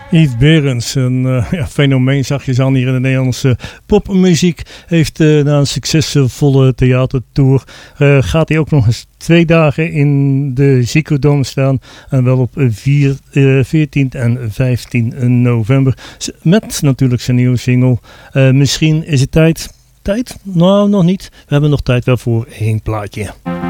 Yves Berends, een fenomeen zag je aan hier in de Nederlandse popmuziek. Heeft na een succesvolle theatertour gaat hij ook nog eens 2 dagen in de Ziggo Dome staan. En wel op 14 en 15 november. Met natuurlijk zijn nieuwe single. Misschien is het tijd. Tijd? Nou, nog niet. We hebben nog tijd wel voor 1 plaatje.